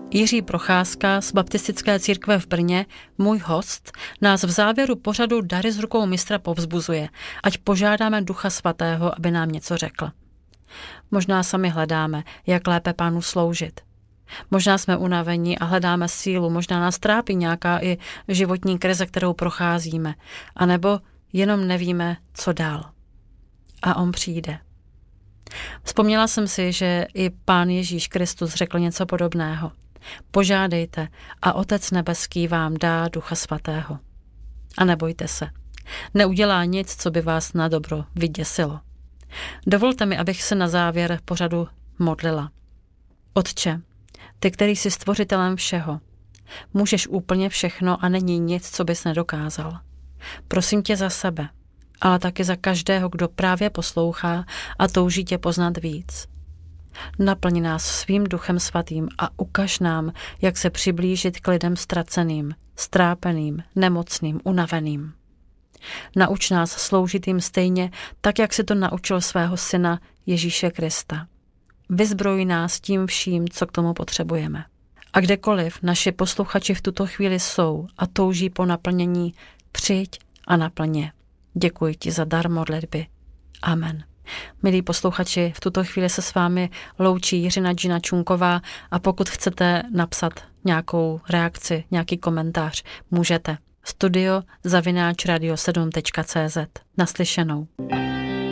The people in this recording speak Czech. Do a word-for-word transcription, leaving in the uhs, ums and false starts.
Jiří Procházka z Baptistické církve v Brně, můj host, nás v závěru pořadu Dary z rukou mistra povzbuzuje, ať požádáme Ducha Svatého, aby nám něco řekl. Možná sami hledáme, jak lépe Pánu sloužit. Možná jsme unavení a hledáme sílu, možná nás trápí nějaká i životní krize, kterou procházíme, anebo jenom nevíme, co dál. A on přijde. Vzpomněla jsem si, že i Pán Ježíš Kristus řekl něco podobného. Požádejte a Otec nebeský vám dá Ducha Svatého. A nebojte se. Neudělá nic, co by vás na dobro vyděsilo. Dovolte mi, abych se na závěr pořadu modlila. Otče, ty, který jsi stvořitelem všeho, můžeš úplně všechno a není nic, co bys nedokázal. Prosím tě za sebe, ale taky za každého, kdo právě poslouchá a touží tě poznat víc. Naplň nás svým Duchem Svatým a ukaž nám, jak se přiblížit k lidem ztraceným, strápeným, nemocným, unaveným. Nauč nás sloužit jim stejně, tak jak si to naučil svého syna Ježíše Krista. Vyzbroj nás tím vším, co k tomu potřebujeme. A kdekoliv naši posluchači v tuto chvíli jsou a touží po naplnění, přijď a naplně. Děkuji ti za dar modlitby. Amen. Milí posluchači, v tuto chvíli se s vámi loučí Jiřina Gina Čunková a pokud chcete napsat nějakou reakci, nějaký komentář, můžete. Studio zavináč radio sedm tečka cé zet. Naslyšenou.